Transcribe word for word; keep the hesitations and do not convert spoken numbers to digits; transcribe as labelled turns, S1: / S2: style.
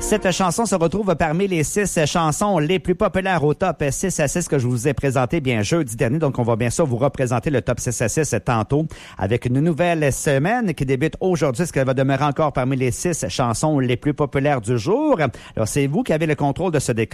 S1: Cette chanson se retrouve parmi les six chansons les plus populaires au top six à six que je vous ai présenté bien jeudi dernier. Donc, on va bien sûr vous représenter le top six à six tantôt avec une nouvelle semaine qui débute aujourd'hui. Est-ce qu'elle va demeurer encore parmi les six chansons les plus populaires du jour? Alors, c'est vous qui avez le contrôle de ce décor.